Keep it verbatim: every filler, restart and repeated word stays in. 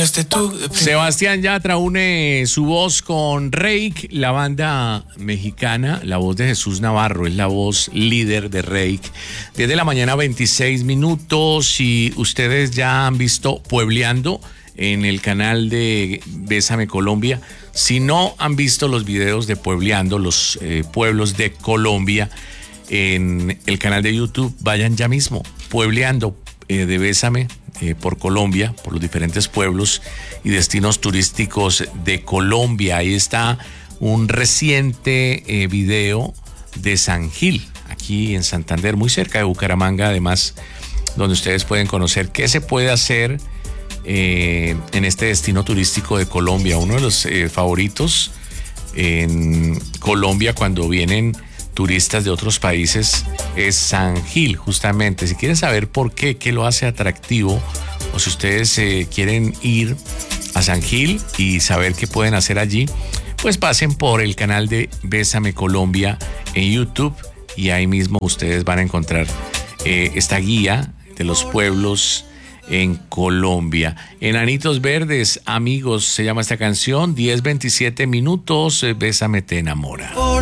cambiaste tú. Sebastián Yatra une su voz con Reik, la banda mexicana. La voz de Jesús Navarro es la voz líder de Reik. diez de la mañana, veintiséis minutos. Y ustedes ya han visto Puebleando en el canal de Bésame Colombia. Si no han visto los videos de Puebleando, los eh, pueblos de Colombia, en el canal de YouTube, vayan ya mismo. Puebleando eh, de Bésame eh, por Colombia, por los diferentes pueblos y destinos turísticos de Colombia. Ahí está un reciente eh, video de San Gil, aquí en Santander, muy cerca de Bucaramanga, además, donde ustedes pueden conocer qué se puede hacer Eh, en este destino turístico de Colombia, uno de los eh, favoritos en Colombia cuando vienen turistas de otros países es San Gil, justamente. Si quieren saber por qué, qué lo hace atractivo, o si ustedes eh, quieren ir a San Gil y saber qué pueden hacer allí, pues pasen por el canal de Bésame Colombia en YouTube y ahí mismo ustedes van a encontrar eh, esta guía de los pueblos en Colombia. Enanitos Verdes, Amigos, se llama esta canción. Diez veintisiete minutos. Bésame te enamora.